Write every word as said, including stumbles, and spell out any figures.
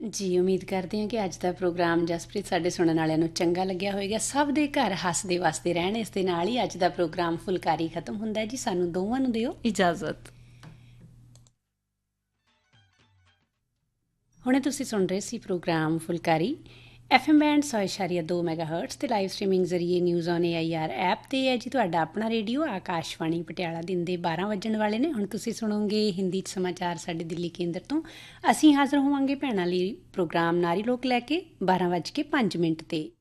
ਜੀ ਉਮੀਦ ਕਰਦੇ ਹਾਂ ਕਿ ਅੱਜ ਦਾ ਪ੍ਰੋਗਰਾਮ ਜਸਪ੍ਰੀਤ ਸਾਡੇ ਸੁਣਨ ਵਾਲਿਆਂ ਨੂੰ ਚੰਗਾ ਲੱਗਿਆ ਹੋਵੇਗਾ। ਸਭ ਦੇ ਘਰ ਹੱਸਦੇ ਵਸਦੇ ਰਹਿਣ। ਇਸ ਦੇ ਨਾਲ ਹੀ ਅੱਜ ਦਾ ਪ੍ਰੋਗਰਾਮ ਫੁਲਕਾਰੀ ਖਤਮ ਹੁੰਦਾ ਹੈ ਜੀ। ਸਾਨੂੰ ਦੋਵਾਂ ਨੂੰ ਦਿਓ ਇਜਾਜ਼ਤ। ਹੁਣੇ ਤੁਸੀਂ ਸੁਣ ਰਹੇ ਸੀ programme phulkari F M band ਸੌ ਇਸ਼ਾਰੀਆ ਦੋ ਮੈਗਾ ਹਰਟਸ ਅਤੇ ਲਾਈਵ ਸਟਰੀਮਿੰਗ ਜ਼ਰੀਏ news on A I R app 'ਤੇ ਹੈ ਜੀ ਤੁਹਾਡਾ ਆਪਣਾ ਰੇਡੀਓ ਆਕਾਸ਼ਵਾਣੀ ਪਟਿਆਲਾ। ਦਿਨ ਦੇ ਬਾਰਾਂ ਵੱਜਣ ਵਾਲੇ ਨੇ। ਹੁਣ ਤੁਸੀਂ ਸੁਣੋਗੇ ਹਿੰਦੀ 'ਚ ਸਮਾਚਾਰ ਸਾਡੇ ਦਿੱਲੀ ਕੇਂਦਰ ਤੋਂ। ਅਸੀਂ ਹਾਜ਼ਰ ਹੋਵਾਂਗੇ ਭੈਣਾਂ ਲਈ ਪ੍ਰੋਗਰਾਮ ਨਾਰੀ ਲੋਕ ਲੈ ਕੇ ਬਾਰਾਂ ਵੱਜ ਕੇ ਪੰਜ ਮਿੰਟ 'ਤੇ।